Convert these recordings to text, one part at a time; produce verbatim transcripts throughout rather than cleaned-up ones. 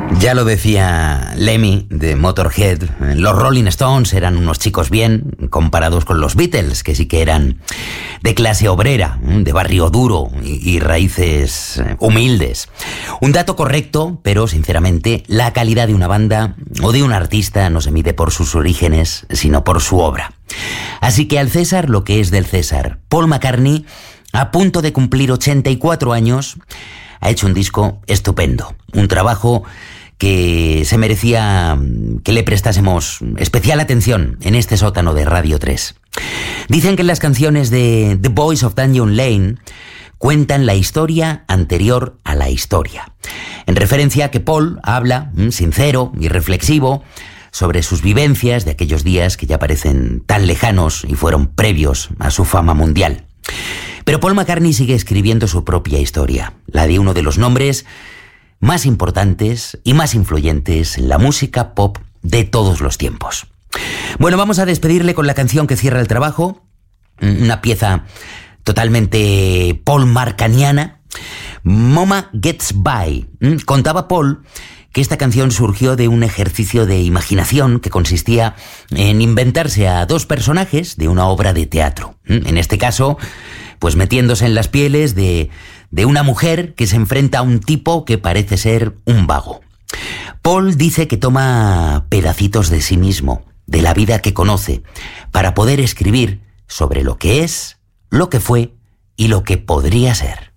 Ya lo decía Lemmy de Motorhead, los Rolling Stones eran unos chicos bien comparados con los Beatles, que sí que eran de clase obrera, de barrio duro y, y raíces humildes. Un dato correcto, pero sinceramente la calidad de una banda o de un artista no se mide por sus orígenes, sino por su obra. Así que al César lo que es del César. Paul McCartney, a punto de cumplir ochenta y cuatro años, ha hecho un disco estupendo, un trabajo que se merecía que le prestásemos especial atención en este sótano de Radio tres. Dicen que las canciones de The Boys of Dungeon Lane cuentan la historia anterior a la historia, en referencia a que Paul habla, sincero y reflexivo, sobre sus vivencias de aquellos días que ya parecen tan lejanos y fueron previos a su fama mundial. Pero Paul McCartney sigue escribiendo su propia historia, la de uno de los nombres más importantes y más influyentes en la música pop de todos los tiempos. Bueno, vamos a despedirle con la canción que cierra el trabajo, una pieza totalmente Paul Marcaniana, Mama Gets By. Contaba Paul que esta canción surgió de un ejercicio de imaginación que consistía en inventarse a dos personajes de una obra de teatro. En este caso, pues metiéndose en las pieles de, de una mujer que se enfrenta a un tipo que parece ser un vago. Paul dice que toma pedacitos de sí mismo, de la vida que conoce, para poder escribir sobre lo que es, lo que fue y lo que podría ser.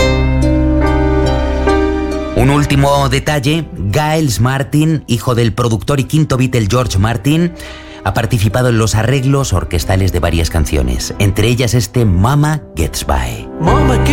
Un último detalle, Giles Martin, hijo del productor y quinto Beatle George Martin, ha participado en los arreglos orquestales de varias canciones, entre ellas este Mama Gets By. Mama